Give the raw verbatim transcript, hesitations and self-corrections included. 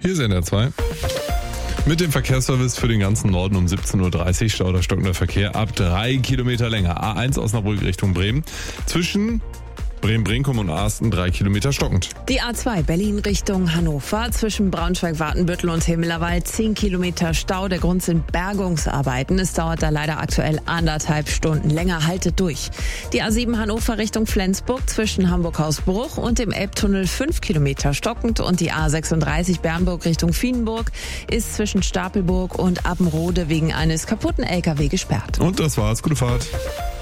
Hier ist N R zwei. Mit dem Verkehrsservice für den ganzen Norden um siebzehn Uhr dreißig stauter stockender Verkehr ab drei Kilometer länger. A eins Osnabrück Richtung Bremen. Zwischen Bremen-Brinkum und Arsten drei Kilometer stockend. Die A zwei Berlin Richtung Hannover zwischen Braunschweig-Wartenbüttel und Himmelerwald zehn Kilometer Stau. Der Grund sind Bergungsarbeiten. Es dauert da leider aktuell anderthalb Stunden länger. Haltet durch. Die A sieben Hannover Richtung Flensburg zwischen Hamburg-Hausbruch und dem Elbtunnel fünf Kilometer stockend. Und die A sechsunddreißig Bernburg Richtung Vienburg ist zwischen Stapelburg und Appenrode wegen eines kaputten L K W gesperrt. Und das war's. Gute Fahrt.